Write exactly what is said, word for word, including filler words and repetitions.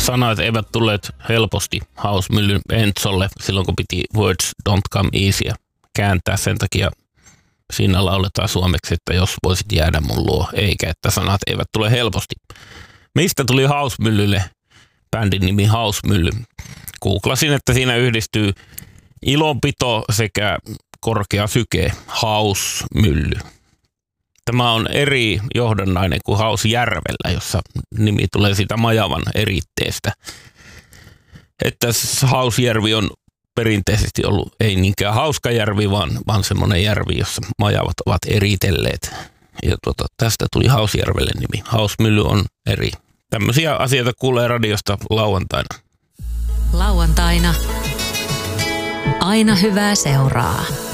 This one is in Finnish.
sanat eivät tulleet helposti Hausmyllyn Entzolle silloin, kun piti Words Don't Come Easyä kääntää. Sen takia siinä lauletaan suomeksi, että jos voisit jäädä mun luo, eikä että sanat eivät tule helposti. Mistä tuli Hausmyllylle bändin nimi Hausmylly? Googlasin, että siinä yhdistyy ilonpito sekä korkea syke, Hausmylly. Tämä on eri johdannainen kuin Hausjärvellä, jossa nimi tulee siitä majavan eritteestä. Että Hausjärvi on perinteisesti ollut ei niinkään hauska järvi, vaan, vaan semmoinen järvi, jossa majavat ovat eritelleet. Ja tuota, tästä tuli Hausjärvelle nimi. Hausmylly on eri. Tämmöisiä asioita kuulee radiosta lauantaina. Lauantaina. Aina hyvää seuraa.